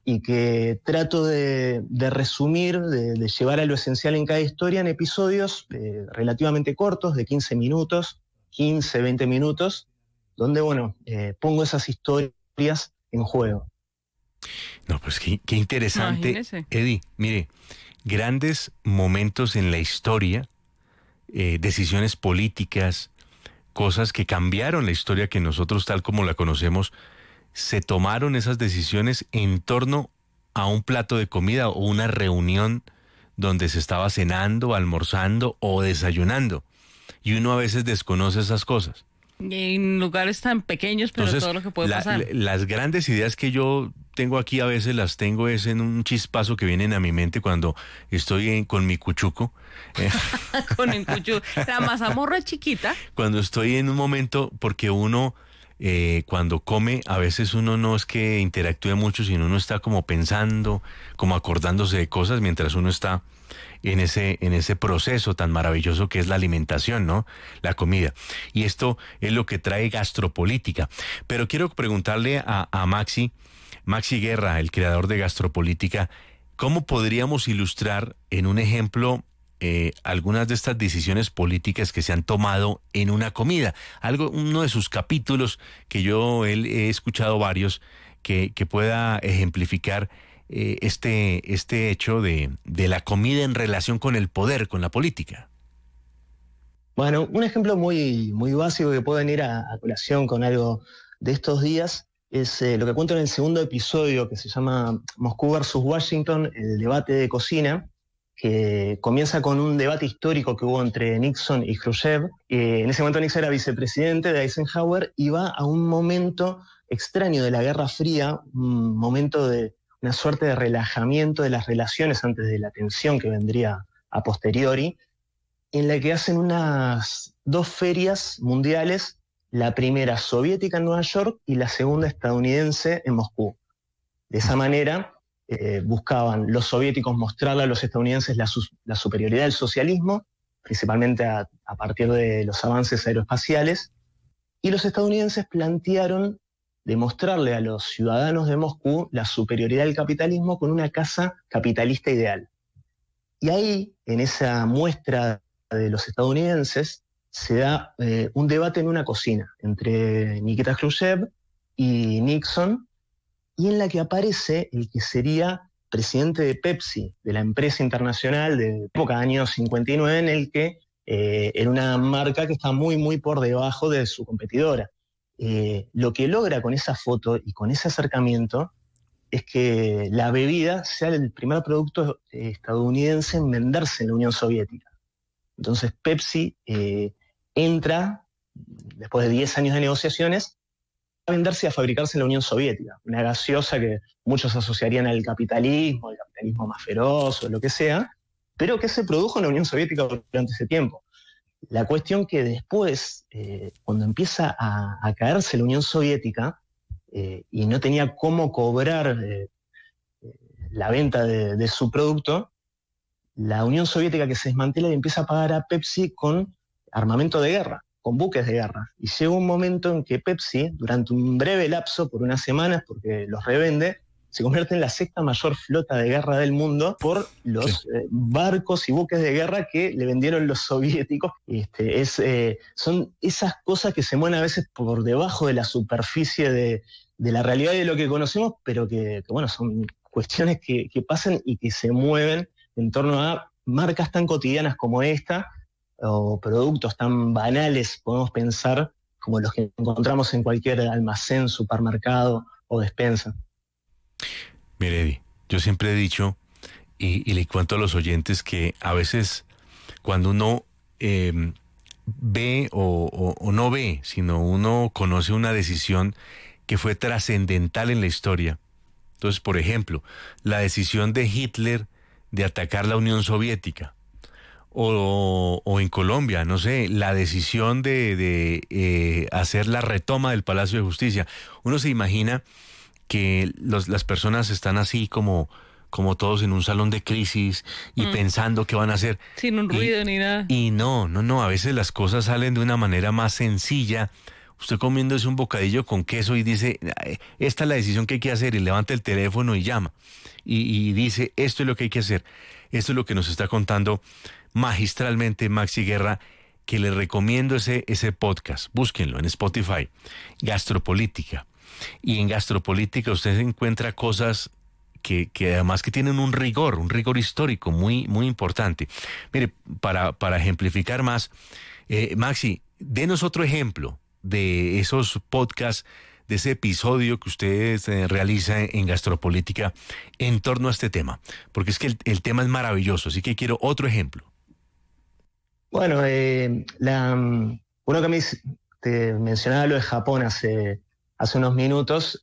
y que trato de resumir, de llevar a lo esencial en cada historia en episodios relativamente cortos, de 15 minutos, 15, 20 minutos, donde, pongo esas historias en juego. No, pues qué interesante. Imagínese. Eddie, mire, grandes momentos en la historia, decisiones políticas, cosas que cambiaron la historia que nosotros tal como la conocemos, se tomaron esas decisiones en torno a un plato de comida o una reunión donde se estaba cenando, almorzando o desayunando. Y uno a veces desconoce esas cosas. Y en lugares tan pequeños, pero Entonces, todo lo que puede pasar. las grandes ideas que yo tengo aquí a veces las tengo es en un chispazo que vienen a mi mente cuando estoy con mi cuchuco. Con el cucho, la mazamorra chiquita. Cuando estoy en un momento, porque uno cuando come, a veces uno no es que interactúe mucho, sino uno está como pensando, como acordándose de cosas mientras uno está en ese proceso tan maravilloso que es la alimentación, ¿no? La comida. Y esto es lo que trae Gastropolítica. Pero quiero preguntarle a Maxi Guerra, el creador de Gastropolítica, ¿cómo podríamos ilustrar en un ejemplo algunas de estas decisiones políticas que se han tomado en una comida? Uno de sus capítulos que he escuchado varios que pueda ejemplificar este hecho de la comida en relación con el poder, con la política. Bueno, un ejemplo muy, muy básico que puede venir a colación con algo de estos días es lo que cuento en el segundo episodio, que se llama Moscú versus Washington, el debate de cocina, que comienza con un debate histórico que hubo entre Nixon y Khrushchev. En ese momento Nixon era vicepresidente de Eisenhower y va a un momento extraño de la Guerra Fría, un momento de una suerte de relajamiento de las relaciones antes de la tensión que vendría a posteriori, en la que hacen unas 2 ferias mundiales, la primera soviética en Nueva York y la segunda estadounidense en Moscú. De esa manera buscaban los soviéticos mostrarle a los estadounidenses la superioridad del socialismo, principalmente a partir de los avances aeroespaciales, y los estadounidenses plantearon demostrarle a los ciudadanos de Moscú la superioridad del capitalismo con una casa capitalista ideal. Y ahí, en esa muestra de los estadounidenses, se da un debate en una cocina entre Nikita Khrushchev y Nixon, y en la que aparece el que sería presidente de Pepsi, de la empresa internacional de época año 59, en el que era una marca que está muy, muy por debajo de su competidora. Lo que logra con esa foto y con ese acercamiento es que la bebida sea el primer producto estadounidense en venderse en la Unión Soviética. Entonces Pepsi entra, después de 10 años de negociaciones, a venderse y a fabricarse en la Unión Soviética. Una gaseosa que muchos asociarían al capitalismo, el capitalismo más feroz o lo que sea, pero que se produjo en la Unión Soviética durante ese tiempo. La cuestión que después, cuando empieza a caerse la Unión Soviética y no tenía cómo cobrar la venta de su producto, la Unión Soviética que se desmantela y empieza a pagar a Pepsi con armamento de guerra, con buques de guerra. Y llega un momento en que Pepsi, durante un breve lapso, por unas semanas, porque los revende, se convierte en la 6ª mayor flota de guerra del mundo por los barcos y buques de guerra que le vendieron los soviéticos. Son esas cosas que se mueven a veces por debajo de la superficie de la realidad y de lo que conocemos, pero que son cuestiones que pasan y que se mueven en torno a marcas tan cotidianas como esta, o productos tan banales, podemos pensar, como los que encontramos en cualquier almacén, supermercado o despensa. Mire, Eddie, yo siempre he dicho, y le cuento a los oyentes, que a veces cuando uno ve o no ve, sino uno conoce una decisión que fue trascendental en la historia. Entonces, por ejemplo, la decisión de Hitler de atacar la Unión Soviética, o en Colombia, no sé, la decisión de hacer la retoma del Palacio de Justicia. Uno se imagina que las personas están así como todos en un salón de crisis y pensando qué van a hacer. Sin un ruido ni nada. Y no, a veces las cosas salen de una manera más sencilla, usted comiéndose un bocadillo con queso y dice, esta es la decisión que hay que hacer, y levanta el teléfono y llama, y dice, esto es lo que hay que hacer. Esto es lo que nos está contando magistralmente Maxi Guerra, que le recomiendo ese podcast. Búsquenlo en Spotify, Gastropolítica. Y en Gastropolítica usted encuentra cosas que además que tienen un rigor histórico muy, muy importante. Mire, para ejemplificar más, Maxi, denos otro ejemplo de esos podcasts, de ese episodio que usted realiza en Gastropolítica en torno a este tema, porque es que el tema es maravilloso, así que quiero otro ejemplo. Bueno, uno que te mencionaba lo de Japón hace unos minutos.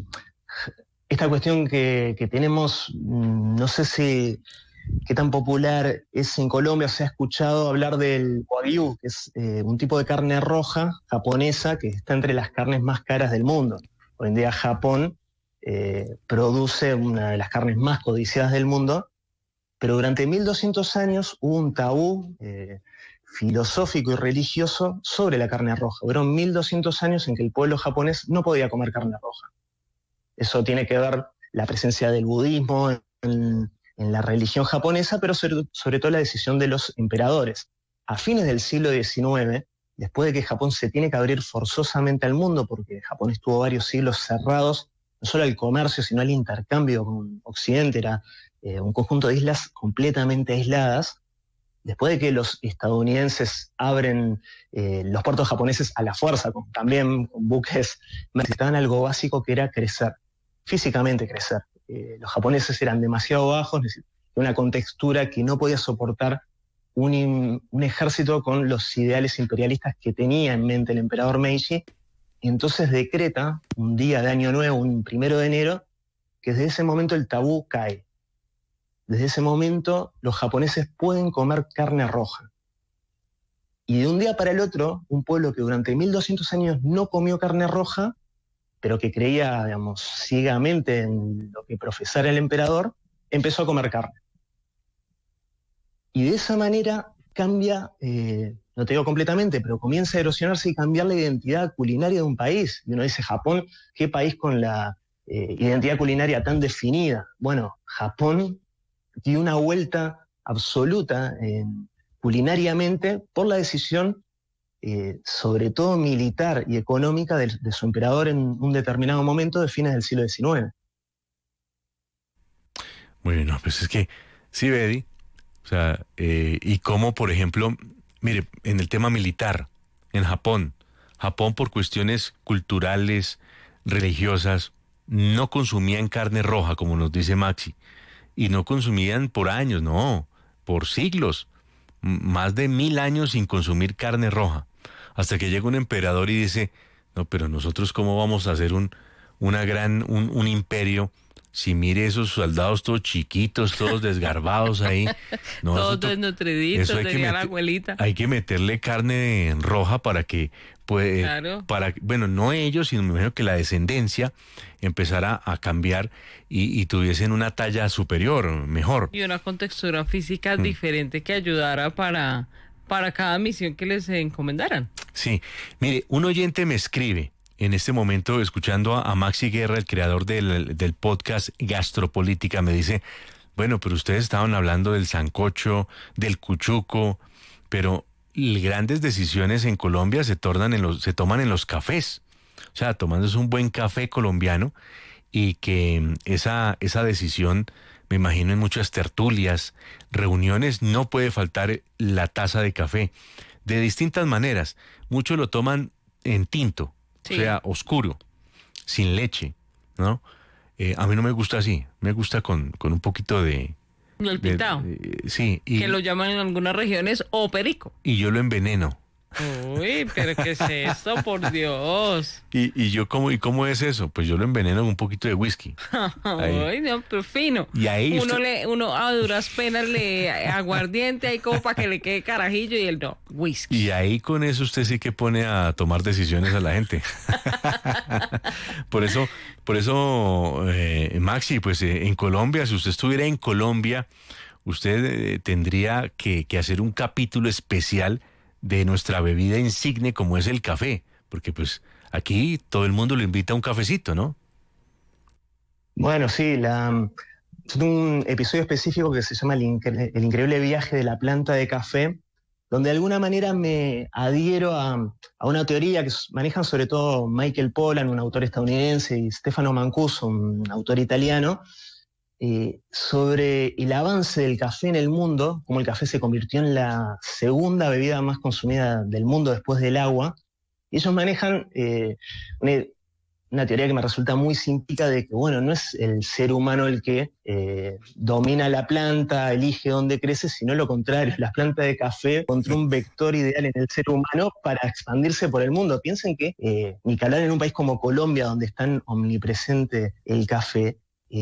Esta cuestión que tenemos, no sé qué tan popular es en Colombia. Se ha escuchado hablar del Wagyu, que es un tipo de carne roja japonesa que está entre las carnes más caras del mundo. Hoy en día Japón produce una de las carnes más codiciadas del mundo, pero durante 1200 años hubo un tabú filosófico y religioso sobre la carne roja. Fueron 1200 años en que el pueblo japonés no podía comer carne roja. Eso tiene que ver la presencia del budismo en la religión japonesa, pero sobre todo la decisión de los emperadores. A fines del siglo XIX, después de que Japón se tiene que abrir forzosamente al mundo, porque Japón estuvo varios siglos cerrados, no solo al comercio, sino al intercambio con Occidente, era un conjunto de islas completamente aisladas. Después de que los estadounidenses abren los puertos japoneses a la fuerza, también con buques, necesitaban algo básico que era crecer, físicamente crecer. Los japoneses eran demasiado bajos, necesitaban una contextura que no podía soportar un ejército con los ideales imperialistas que tenía en mente el emperador Meiji. Entonces decreta un día de Año Nuevo, un 1 de enero, que desde ese momento el tabú cae. Desde ese momento los japoneses pueden comer carne roja. Y de un día para el otro, un pueblo que durante 1200 años no comió carne roja, pero que creía, digamos, ciegamente en lo que profesara el emperador, empezó a comer carne. Y de esa manera cambia, no te digo completamente, pero comienza a erosionarse y cambiar la identidad culinaria de un país. Y uno dice, Japón, ¿qué país con la identidad culinaria tan definida? Bueno, Japón dio una vuelta absoluta culinariamente por la decisión, sobre todo militar y económica, de su emperador en un determinado momento de fines del siglo XIX. Bueno, pues es que, sí, Betty, o sea, y cómo, por ejemplo, mire, en el tema militar, en Japón por cuestiones culturales, religiosas, no consumían carne roja, como nos dice Maxi. Y no consumían por años, no, por siglos, más de 1000 años sin consumir carne roja, hasta que llega un emperador y dice, no, pero nosotros cómo vamos a hacer un imperio si mire esos soldados todos chiquitos, todos desgarbados ahí. No, todos desnutriditos, tenía la abuelita. Hay que meterle carne roja para que, pues, claro. Bueno, no ellos, sino me imagino que la descendencia empezara a cambiar y tuviesen una talla superior, mejor. Y una contextura física diferente que ayudara para cada misión que les encomendaran. Sí, mire, un oyente me escribe en este momento, escuchando a Maxi Guerra, el creador del podcast Gastropolítica, me dice, bueno, pero ustedes estaban hablando del sancocho, del cuchuco, pero grandes decisiones en Colombia se toman en los cafés. O sea, tomándose un buen café colombiano, y que esa decisión, me imagino en muchas tertulias, reuniones, no puede faltar la taza de café. De distintas maneras. Muchos lo toman en tinto. Sí. O sea, oscuro, sin leche, ¿no? A mí no me gusta así, me gusta con un poquito de... El pintado. Sí. Que lo llaman en algunas regiones o perico. Y yo lo enveneno. Uy, pero ¿qué es esto? Por Dios. Y yo ¿cómo es eso? Pues yo lo enveneno con un poquito de whisky. Ay, no, pero fino. Y ahí uno a duras penas le aguardiente ahí como para que le quede carajillo, y él no, whisky. Y ahí con eso usted sí que pone a tomar decisiones a la gente. Por eso, Maxi, pues en Colombia, si usted estuviera en Colombia, usted tendría que hacer un capítulo especial de nuestra bebida insigne como es el café, Porque pues aquí todo el mundo lo invita a un cafecito, ¿no? Bueno, sí, es un episodio específico que se llama El increíble viaje de la planta de café, donde de alguna manera me adhiero a una teoría que manejan sobre todo Michael Pollan, un autor estadounidense, y Stefano Mancuso, un autor italiano, sobre el avance del café en el mundo, cómo el café se convirtió en la segunda bebida más consumida del mundo después del agua. Y ellos manejan una teoría que me resulta muy simpática de que, bueno, no es el ser humano el que domina la planta, elige dónde crece, sino lo contrario. La planta de café encontró un vector ideal en el ser humano para expandirse por el mundo. Piensen que, ni que hablar en un país como Colombia, donde es tan omnipresente el café,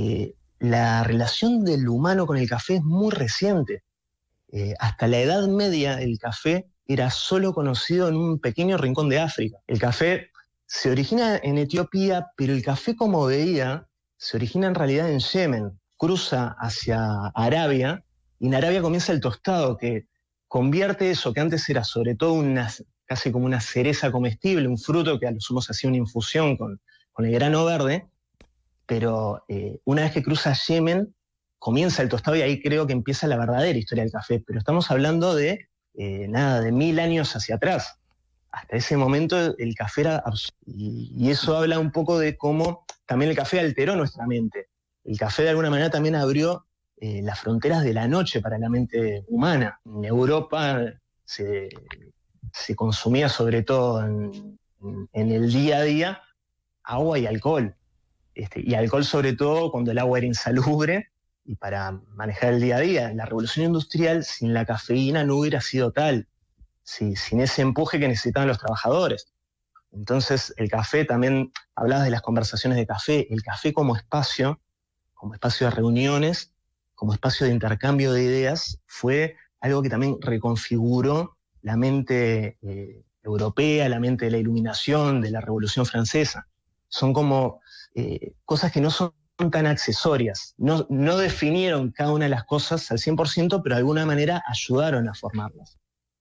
la relación del humano con el café es muy reciente. Hasta la Edad Media el café era solo conocido en un pequeño rincón de África. El café se origina en Etiopía, pero el café como bebida se origina en realidad en Yemen, cruza hacia Arabia, y en Arabia comienza el tostado, que convierte eso que antes era sobre todo casi como una cereza comestible, un fruto que a lo sumo se hacía una infusión con el grano verde, pero una vez que cruza Yemen, comienza el tostado y ahí creo que empieza la verdadera historia del café, pero estamos hablando de 1000 años hacia atrás. Hasta ese momento el café era y eso habla un poco de cómo también el café alteró nuestra mente. El café de alguna manera también abrió las fronteras de la noche para la mente humana. En Europa se consumía sobre todo en el día a día agua y alcohol. Y alcohol sobre todo cuando el agua era insalubre y para manejar el día a día. La revolución industrial sin la cafeína no hubiera sido tal. Sí, sin ese empuje que necesitaban los trabajadores. Entonces, el café, también hablabas de las conversaciones de café, el café como espacio de reuniones, como espacio de intercambio de ideas, fue algo que también reconfiguró la mente europea, la mente de la Iluminación, de la Revolución Francesa. Son como cosas que no son tan accesorias, no definieron cada una de las cosas al 100%, pero de alguna manera ayudaron a formarlas.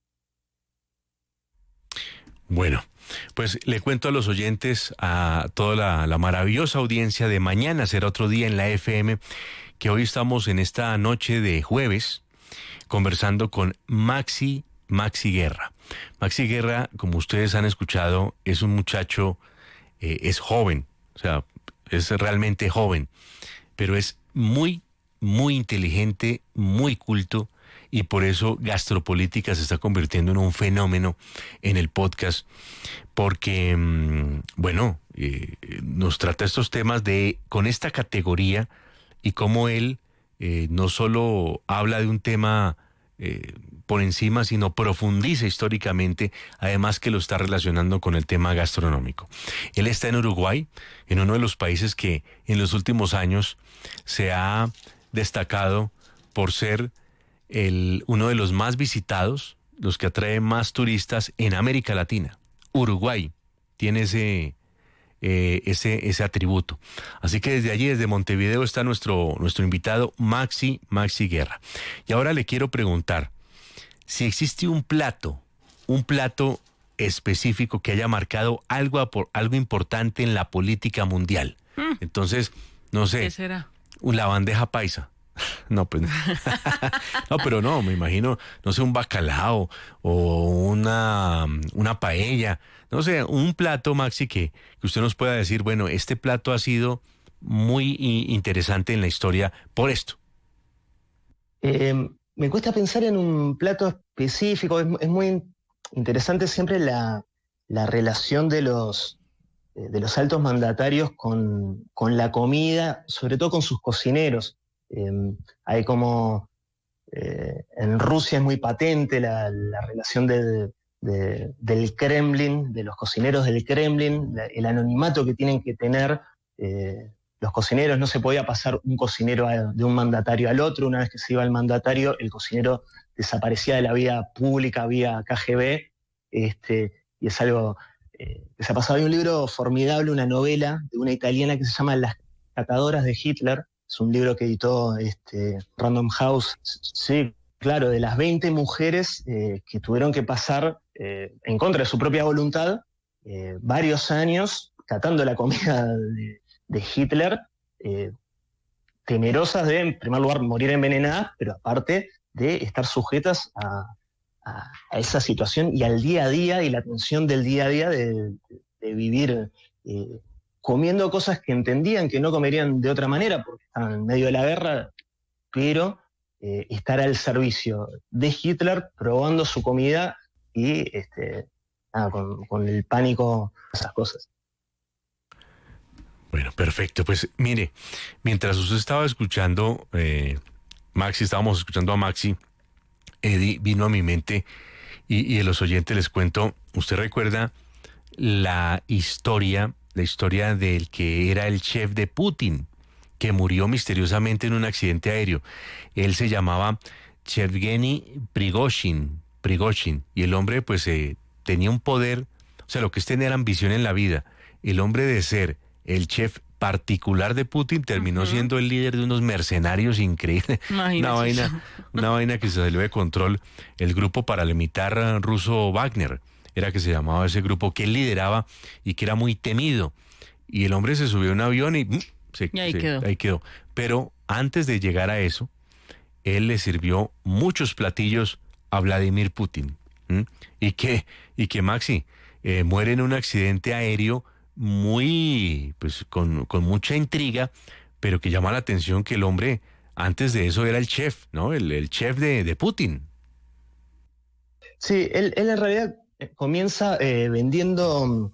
Bueno, pues le cuento a los oyentes, a toda la maravillosa audiencia de Mañana Será Otro Día en la FM, que hoy estamos en esta noche de jueves conversando con Maxi Guerra. Maxi Guerra, como ustedes han escuchado, es un muchacho, es joven, o sea, es realmente joven, pero es muy, muy inteligente, muy culto, y por eso Gastropolítica se está convirtiendo en un fenómeno en el podcast, porque, bueno, nos trata estos temas con esta categoría y cómo él no solo habla de un tema por encima, sino profundiza históricamente, además que lo está relacionando con el tema gastronómico. Él está en Uruguay, en uno de los países que en los últimos años se ha destacado por ser uno de los más visitados, los que atraen más turistas en América Latina. Uruguay tiene ese atributo. Así que desde allí, desde Montevideo, está nuestro invitado Maxi Guerra. Y ahora le quiero preguntar si existe un plato específico que haya marcado algo importante en la política mundial. Entonces, no sé. ¿Qué será? La bandeja paisa. No, pues no, pero no, me imagino, no sé, un bacalao o una paella, no sé, un plato, Maxi, que usted nos pueda decir, bueno, este plato ha sido muy interesante en la historia por esto. Me cuesta pensar en un plato específico, es muy interesante siempre la relación de los altos mandatarios con la comida, sobre todo con sus cocineros. Hay como en Rusia es muy patente la relación del Kremlin, de los cocineros del Kremlin, el anonimato que tienen que tener los cocineros. No se podía pasar un cocinero de un mandatario al otro. Una vez que se iba el mandatario, el cocinero desaparecía de la vida pública vía KGB, y es algo que se ha pasado. Hay un libro formidable, una novela de una italiana que se llama Las catadoras de Hitler. Es un libro que editó Random House. Sí, claro, de las 20 mujeres que tuvieron que pasar en contra de su propia voluntad varios años catando la comida de Hitler, temerosas de, en primer lugar, morir envenenadas, pero aparte de estar sujetas a esa situación y al día a día y la tensión del día a día de vivir comiendo cosas que entendían que no comerían de otra manera porque estaban en medio de la guerra, pero estar al servicio de Hitler probando su comida y con el pánico, esas cosas. Bueno, perfecto. Pues mire, mientras usted estaba escuchando, Maxi, estábamos escuchando a Maxi, Eddie, vino a mi mente y a los oyentes les cuento, ¿usted recuerda la historia del que era el chef de Putin, que murió misteriosamente en un accidente aéreo? Él se llamaba Yevgeny Prigozhin, y el hombre pues tenía un poder, o sea, lo que es tener ambición en la vida. El hombre de ser el chef particular de Putin terminó siendo el líder de unos mercenarios increíbles. Una vaina que se salió de control. El grupo paramilitar ruso Wagner era que se llamaba ese grupo, que él lideraba y que era muy temido. Y el hombre se subió a un avión y ahí quedó. Pero antes de llegar a eso, él le sirvió muchos platillos a Vladimir Putin. Y que Maxi muere en un accidente aéreo muy, pues con mucha intriga, pero que llama la atención que el hombre antes de eso era el chef, ¿no? El chef de Putin. Sí, él en realidad comienza vendiendo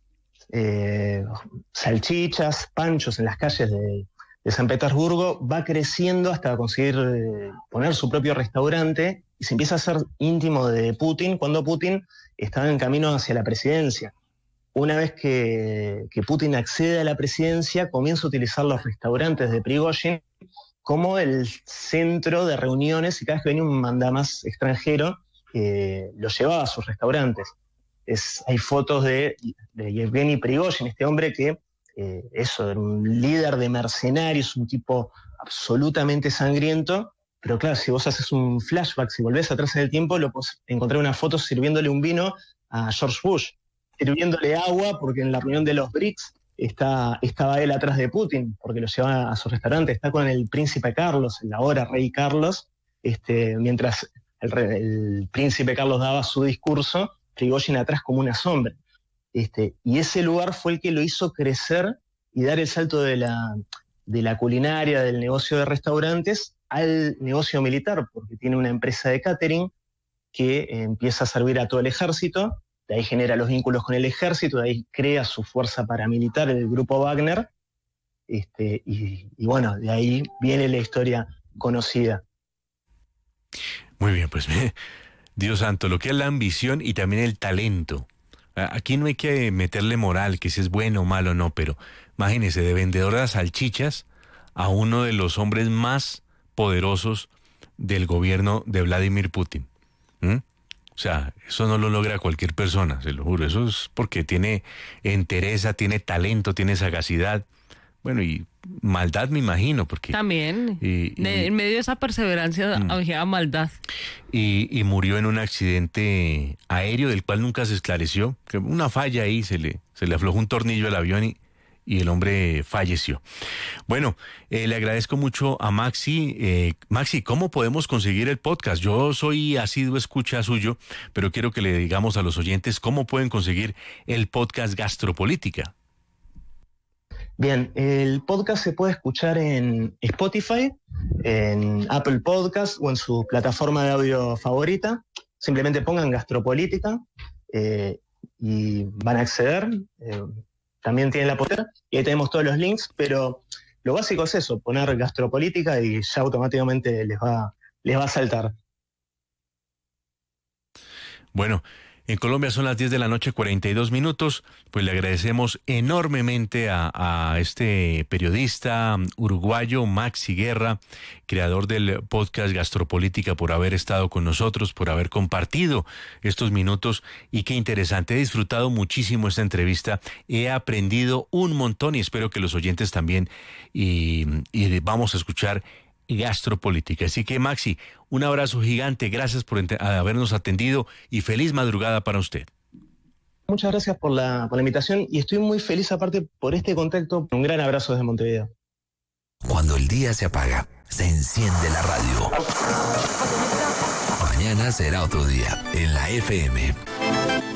salchichas, panchos en las calles de San Petersburgo, va creciendo hasta conseguir poner su propio restaurante y se empieza a ser íntimo de Putin cuando Putin estaba en camino hacia la presidencia. Una vez que Putin accede a la presidencia, comienza a utilizar los restaurantes de Prigozhin como el centro de reuniones y cada vez que venía un mandamás extranjero, lo llevaba a sus restaurantes. Hay fotos de Yevgeny Prigozhin, este hombre que era un líder de mercenarios, un tipo absolutamente sangriento, pero claro, si vos haces un flashback, si volvés atrás en el tiempo, lo podés encontrar una foto sirviéndole un vino a George Bush, sirviéndole agua, porque en la reunión de los BRICS estaba él atrás de Putin, porque lo llevaba a su restaurante, está con el príncipe Carlos, el ahora rey Carlos, mientras el príncipe Carlos daba su discurso, Prigozhin atrás como una sombra. Y ese lugar fue el que lo hizo crecer y dar el salto de la culinaria, del negocio de restaurantes, al negocio militar, porque tiene una empresa de catering que empieza a servir a todo el ejército, de ahí genera los vínculos con el ejército, de ahí crea su fuerza paramilitar, el grupo Wagner, y bueno, de ahí viene la historia conocida. Muy bien, pues Dios santo, lo que es la ambición y también el talento. Aquí no hay que meterle moral, que si es bueno o malo, no, pero imagínese, de vendedor de salchichas a uno de los hombres más poderosos del gobierno de Vladimir Putin. O sea, eso no lo logra cualquier persona, se lo juro. Eso es porque tiene entereza, tiene talento, tiene sagacidad. Bueno, y maldad me imagino, porque... También, en medio de esa perseverancia había maldad. Y murió en un accidente aéreo del cual nunca se esclareció. Que una falla ahí, se le aflojó un tornillo al avión y el hombre falleció. Bueno, le agradezco mucho a Maxi. Maxi, ¿cómo podemos conseguir el podcast? Yo soy asiduo escucha suyo, pero quiero que le digamos a los oyentes cómo pueden conseguir el podcast Gastropolítica. Bien, el podcast se puede escuchar en Spotify, en Apple Podcast o en su plataforma de audio favorita. Simplemente pongan Gastropolítica y van a acceder. También tienen la postera y ahí tenemos todos los links, pero lo básico es eso, poner Gastropolítica y ya automáticamente les va a saltar. Bueno, en Colombia son las 10 de la noche, 42 minutos. Pues le agradecemos enormemente a este periodista uruguayo, Maxi Guerra, creador del podcast Gastropolítica, por haber estado con nosotros, por haber compartido estos minutos. Y qué interesante, he disfrutado muchísimo esta entrevista, he aprendido un montón y espero que los oyentes también. Y vamos a escuchar Gastropolítica. Así que Maxi, un abrazo gigante, gracias por habernos atendido y feliz madrugada para usted. Muchas gracias por la invitación y estoy muy feliz aparte por este contacto. Un gran abrazo desde Montevideo. Cuando el día se apaga, se enciende la radio. Mañana será otro día en la FM.